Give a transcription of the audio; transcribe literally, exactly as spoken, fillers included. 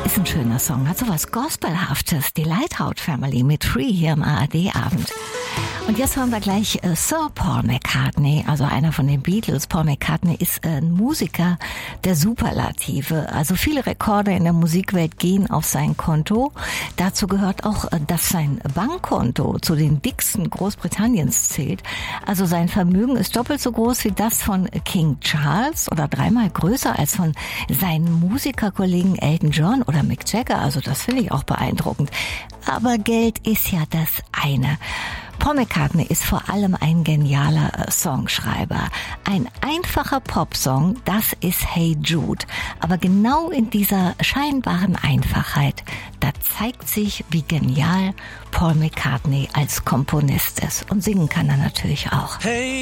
Ist ein schöner Song, hat sowas Gospelhaftes. Die Lighthouse Family mit Free hier im A R D-Abend. Und jetzt hören wir gleich äh, Sir Paul McCartney, also einer von den Beatles. Paul McCartney ist äh, ein Musiker der Superlative. Also viele Rekorde in der Musikwelt gehen auf sein Konto. Dazu gehört auch, äh, dass sein Bankkonto zu den dicksten Großbritanniens zählt. Also sein Vermögen ist doppelt so groß wie das von King Charles oder dreimal größer als von seinen Musikerkollegen Elton John oder Mick Jagger. Also das finde ich auch beeindruckend. Aber Geld ist ja das eine. Paul McCartney ist vor allem ein genialer Songschreiber. Ein einfacher Popsong, das ist Hey Jude. Aber genau in dieser scheinbaren Einfachheit, da zeigt sich, wie genial Paul McCartney als Komponist ist. Und singen kann er natürlich auch. Hey.